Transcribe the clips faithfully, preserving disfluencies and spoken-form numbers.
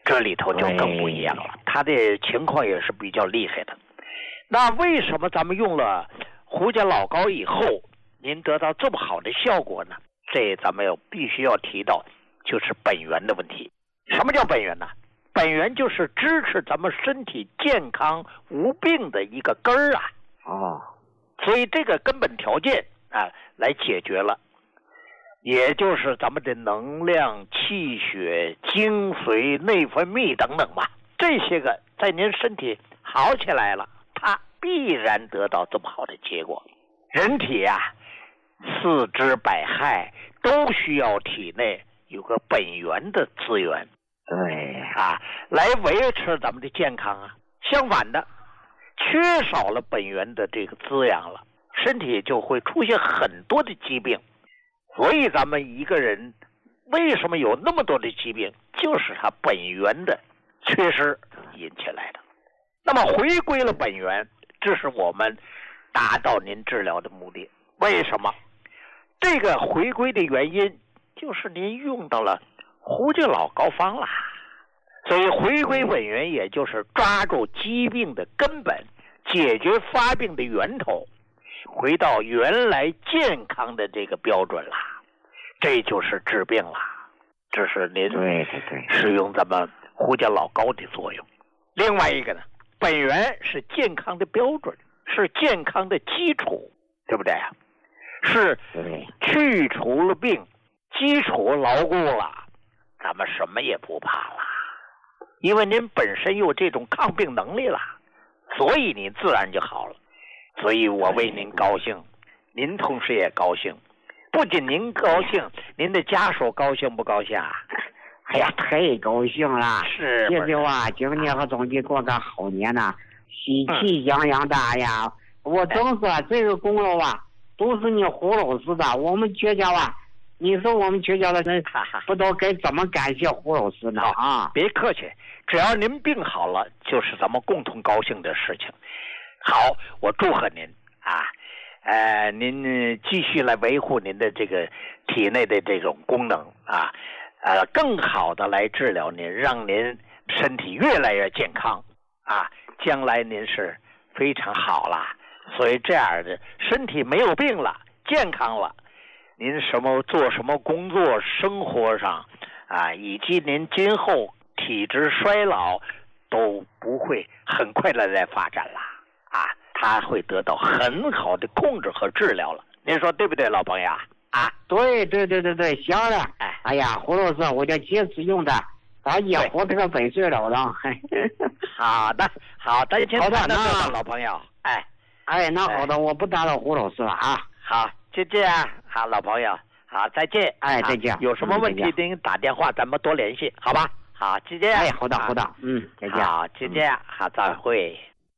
这里头就更不一样了，他的情况也是比较厉害的。那为什么咱们用了胡家老高以后，您得到这么好的效果呢？这咱们要必须要提到，就是本源的问题。什么叫本源呢？本源就是支持咱们身体健康无病的一个根儿啊！ 哦， 所以这个根本条件啊，来解决了，也就是咱们的能量、气血、精髓、内分泌等等吧，这些个在您身体好起来了，它必然得到这么好的结果。人体啊，四肢百骸都需要体内有个本源的资源， 对啊，来维持咱们的健康啊。相反的，缺少了本源的这个滋养了，身体就会出现很多的疾病。所以咱们一个人为什么有那么多的疾病，就是他本源的缺失引起来的。那么回归了本源，这是我们达到您治疗的目的。为什么？这个回归的原因就是您用到了胡家老膏方啦。所以回归本源，也就是抓住疾病的根本，解决发病的源头，回到原来健康的这个标准啦，这就是治病啦。这是您对对对使用咱们胡家老膏的作用。另外一个呢，本源是健康的标准，是健康的基础，对不对啊？是去除了病，基础牢固了，咱们什么也不怕了，因为您本身有这种抗病能力了，所以你自然就好了。所以我为您高兴，您同时也高兴。不仅您高兴，您的家属高兴不高兴啊？ 哎呀，太高兴了！ 是， 这句话，今年和总得过个好年呐，喜气洋洋的呀！嗯、我总说这个功劳啊，都是你胡老师的。我们全家啊，你说我们全家的人不知道该怎么感谢胡老师呢啊！ 别客气，只要您病好了，就是咱们共同高兴的事情。好，我祝贺您啊！呃，您继续来维护您的这个体内的这种功能啊，呃，更好的来治疗您，让您身体越来越健康啊！将来您是非常好了，所以这样的身体没有病了，健康了，您什么做什么工作，生活上啊，以及您今后体质衰老都不会很快的来发展了啊，他会得到很好的控制和治疗了。您说对不对，老朋友啊？ 对对对对对，行了。哎，哎呀，胡老师，我就坚持用的，咱也活这个百岁了了。 好的，好的， 好的， 那老朋友，哎， 哎，那好的，我不打扰胡老师了啊。 好，就这样，好，老朋友，好，再见。 哎，再见。 有什么问题您打电话，咱们多联系，好吧？好，就这样。 哎，好的，好的，嗯，再见。 好，就这样，好，再会。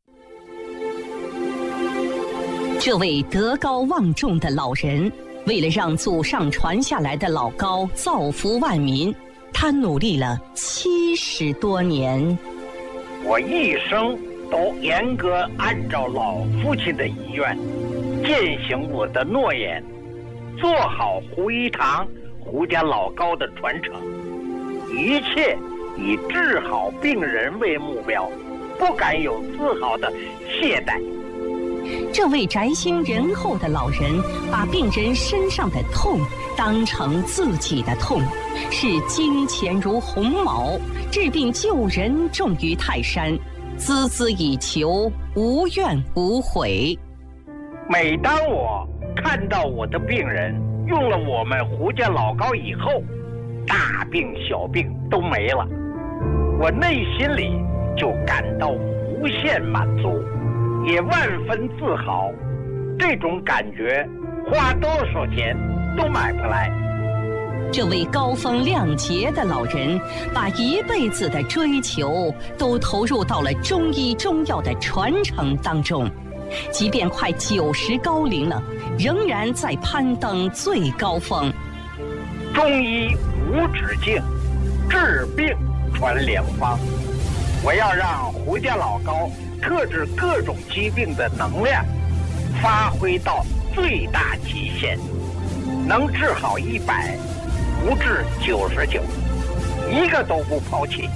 这位德高望重的老人，为了让祖上传下来的老膏造福万民，他努力了七十多年。 我一生都严格按照老父亲的遗愿，践行我的诺言，做好胡一堂胡家老膏的传承，一切以治好病人为目标，不敢有丝毫的懈怠。 这位宅心仁厚的老人，把病人身上的痛当成自己的痛，视金钱如鸿毛，治病救人重于泰山，孜孜以求，无怨无悔。 每当我看到我的病人用了我们胡家老膏以后，大病小病都没了，我内心里就感到无限满足，也万分自豪。这种感觉花多少钱都买不来。 这位高风亮节的老人，把一辈子的追求都投入到了中医中药的传承当中，即便快九十高龄了，仍然在攀登最高峰。 中医无止境，治病传良方。我要让胡家老膏克制各种疾病的能量发挥到最大极限，能治好一百，不治九十九，一个都不抛弃。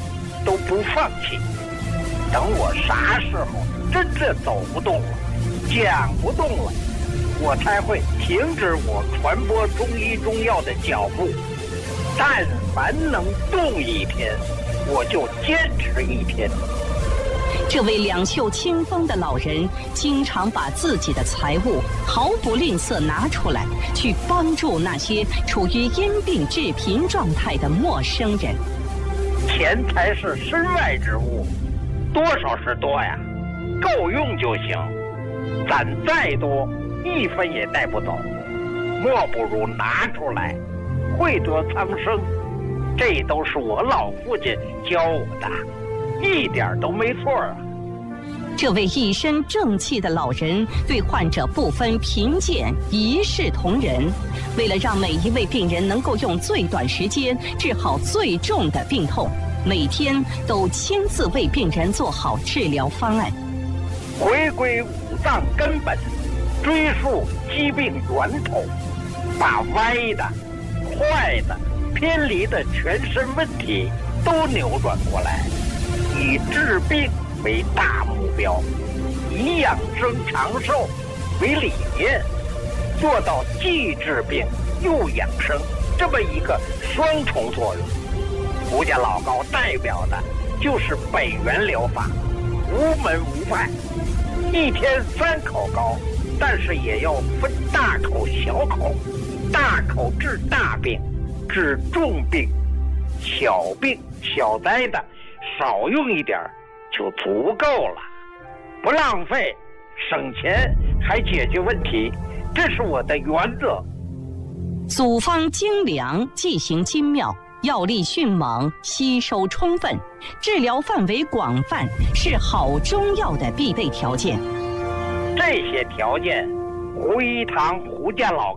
都不放弃。等我啥时候真正走不动了，讲不动了，我才会停止我传播中医中药的脚步。但凡能动一天，我就坚持一天。 这位两袖清风的老人，经常把自己的财物毫不吝啬拿出来，去帮助那些处于因病致贫状态的陌生人。 钱财是身外之物，多少是多呀，够用就行。攒再多，一分也带不走，莫不如拿出来，惠泽苍生。这都是我老父亲教我的，一点都没错啊。 这位一身正气的老人对患者不分贫贱，一视同仁。为了让每一位病人能够用最短时间治好最重的病痛，每天都亲自为病人做好治疗方案。 回归五脏根本，追溯疾病源头，把歪的、坏的、偏离的全身问题都扭转过来，以治病为大目标，以养生长寿为理念，做到既治病又养生这么一个双重作用。胡家老高代表的就是北元疗法，无门无派，一天三口膏，但是也要分大口小口，大口治大病，治重病，小病小灾的少用一点就足够了，不浪费，省钱还解决问题，这是我的原则。 组方精良，剂行精妙，药力迅猛，吸收充分，治疗范围广泛，是好中药的必备条件。 这些条件，胡一堂胡家老